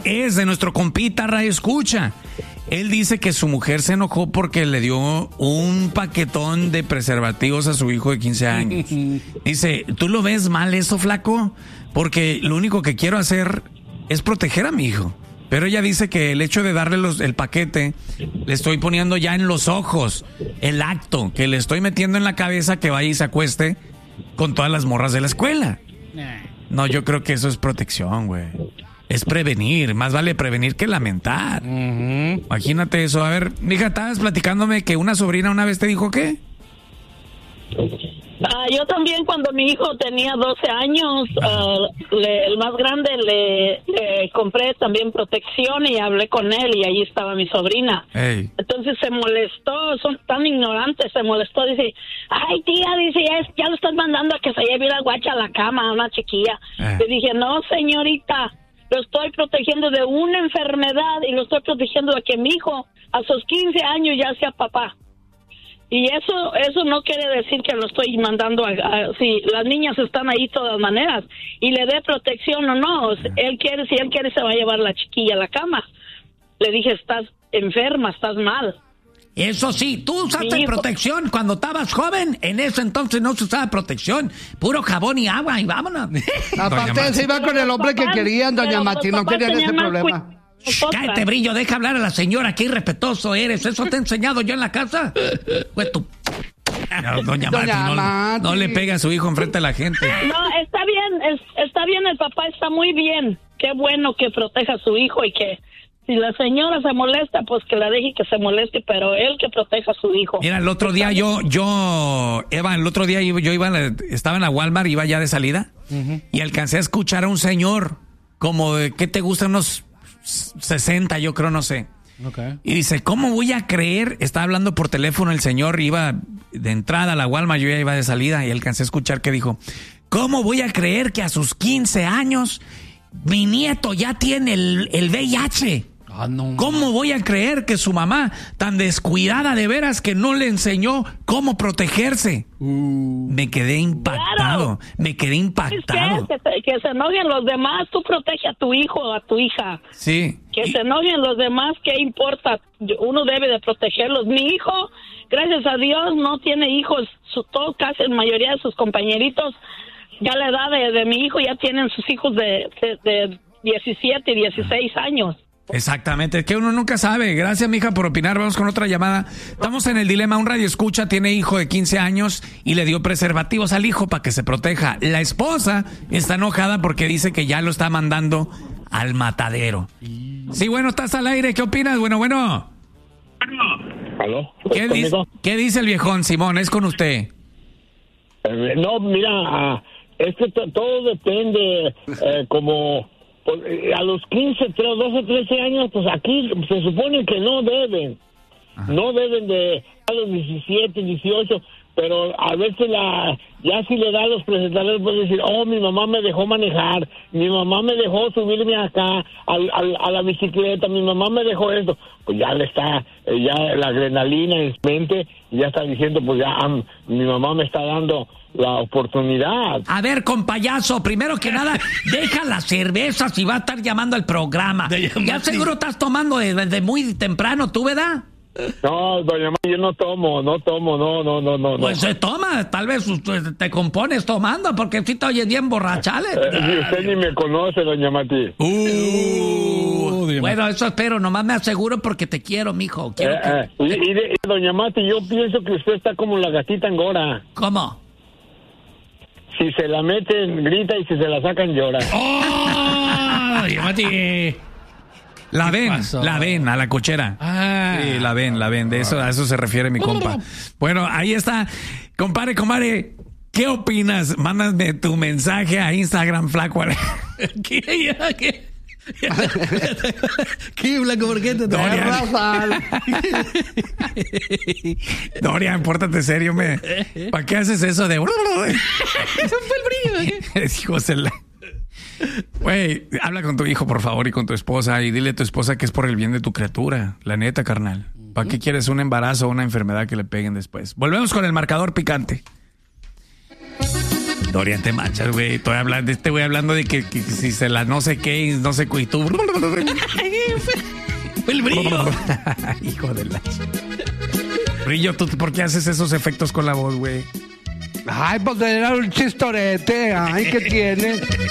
es de nuestro compita Radio Escucha. Él dice que su mujer se enojó porque le dio un paquetón de preservativos a su hijo de 15 años. Dice, ¿tú lo ves mal eso, flaco? Porque lo único que quiero hacer es proteger a mi hijo. Pero ella dice que el hecho de darle el paquete, le estoy poniendo ya en los ojos el acto, que le estoy metiendo en la cabeza que vaya y se acueste con todas las morras de la escuela. No, yo creo que eso es protección, güey. Es prevenir, más vale prevenir que lamentar. Imagínate eso. A ver, mija, estabas platicándome que una sobrina una vez te dijo ¿qué? Yo también cuando mi hijo tenía 12 años, el más grande, le compré también protección y hablé con él y ahí estaba mi sobrina. Hey. Entonces se molestó, son tan ignorantes, se molestó, dice, ay tía, dice, ya lo estás mandando a que se lleve la guacha a la cama, a una chiquilla. Le dije, no señorita, lo estoy protegiendo de una enfermedad y lo estoy protegiendo de que mi hijo a sus 15 años ya sea papá. Y eso no quiere decir que lo estoy mandando si las niñas están ahí de todas maneras y le dé protección o no. Si él quiere se va a llevar la chiquilla a la cama. Le dije, estás enferma, estás mal. Eso sí, tú usaste protección cuando estabas joven. En ese entonces no se usaba protección. Puro jabón y agua y vámonos. Aparte se iba con el hombre que querían, doña Mati, no querían ese problema. Cállate, Brillo, deja hablar a la señora, qué irrespetuoso eres. ¿Eso te he enseñado yo en la casa? Pues tú... No, doña Mati, no le pega a su hijo enfrente de la gente. No, está bien, el papá está muy bien. Qué bueno que proteja a su hijo y que si la señora se molesta, pues que la deje que se moleste, pero él que proteja a su hijo. Mira, el otro día estaba en la Walmart, iba ya de salida, y alcancé a escuchar a un señor, como de, ¿qué te gusta? Unos 60, yo creo, no sé. Okay. Y dice, ¿cómo voy a creer? Estaba hablando por teléfono el señor, iba de entrada a la Walmart, yo ya iba de salida, y alcancé a escuchar que dijo, ¿cómo voy a creer que a sus 15 años mi nieto ya tiene el VIH? No. ¿Cómo voy a creer que su mamá, tan descuidada de veras, que no le enseñó cómo protegerse? Me quedé impactado, Es que se enojen los demás, tú protege a tu hijo o a tu hija. Sí. Que se enojen los demás, ¿qué importa? Uno debe de protegerlos. Mi hijo, gracias a Dios, no tiene hijos. Casi la mayoría de sus compañeritos, ya la edad de mi hijo, ya tienen sus hijos de 17 y 16 años. Exactamente, es que uno nunca sabe. Gracias, mija, por opinar. Vamos con otra llamada. Estamos en el dilema. Un radioescucha tiene hijo de 15 años y le dio preservativos al hijo para que se proteja. La esposa está enojada porque dice que ya lo está mandando al matadero. Sí, bueno, estás al aire. ¿Qué opinas? Bueno. ¿Aló? ¿Qué dice el viejón, Simón? Es con usted. No, mira, es que todo depende, como... a los 15, 12, 13 años, pues aquí se supone que no deben. Ajá. No deben de a los 17, 18, pero a veces ya si le da los preservativos puede decir, oh, mi mamá me dejó manejar, mi mamá me dejó subirme acá a la bicicleta, mi mamá me dejó esto. Pues ya le está, ya la adrenalina en su mente, y ya está diciendo, pues ya mi mamá me está dando la oportunidad. A ver, compayazo, primero que nada, deja las cervezas y va a estar llamando al programa. Ya seguro estás tomando desde muy temprano, ¿tú, verdad? No, doña Mati, yo no tomo, no. Pues se toma, tal vez te compones tomando, porque si te oyes bien borrachales. Usted ni me conoce, doña Mati. Bueno, eso espero, nomás me aseguro porque te quiero, mijo. Y doña Mati, yo pienso que usted está como la gatita angora. ¿Cómo? Si se la meten, grita, y si se la sacan, llora. ¡Oh! Doña Mati. La ven a la cochera. Sí, la ven. De eso, a eso se refiere mi compa. Bueno, ahí está. Compadre, ¿qué opinas? Mándame tu mensaje a Instagram, flaco. ¿Qué, flaco? ¿Por qué te Dorian, pórtate serio, ¿para qué haces eso de... Eso fue el brillo. Hijos de la... Güey, habla con tu hijo, por favor, y con tu esposa, y dile a tu esposa que es por el bien de tu criatura. La neta, carnal. ¿Para qué quieres un embarazo o una enfermedad que le peguen después? Volvemos con el marcador picante. Dorian, te manchas, güey. Estoy hablando, hablando de que si se la no sé qué, no sé qué, y tú... El brillo. Hijo de la... Brillo, ¿tú por qué haces esos efectos con la voz, güey? Ay, pues era un chistorete. Ay, ¿qué tiene?